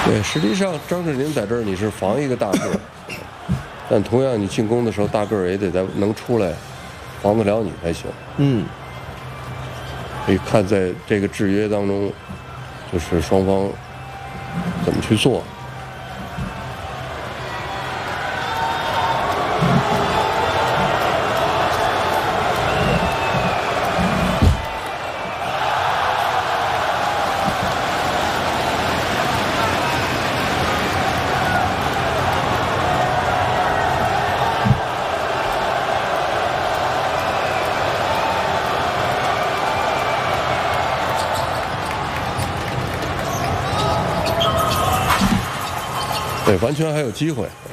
对，实际上张镇麟在这儿你是防一个大个儿，但同样你进攻的时候大个儿也得能出来防得了你才行。可以看在这个制约当中，就是双方怎么去做。对，完全还有机会。